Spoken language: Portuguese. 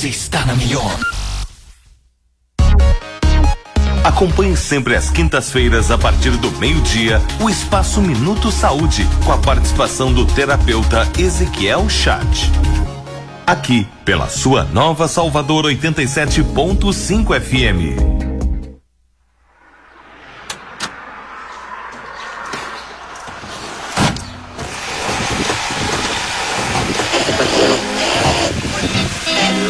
você está na melhor. Acompanhe sempre às quintas-feiras, a partir do meio-dia, o Espaço Minuto Saúde, com a participação do terapeuta Ezequiel Chat. Aqui, pela sua Nova Salvador 87.5 FM.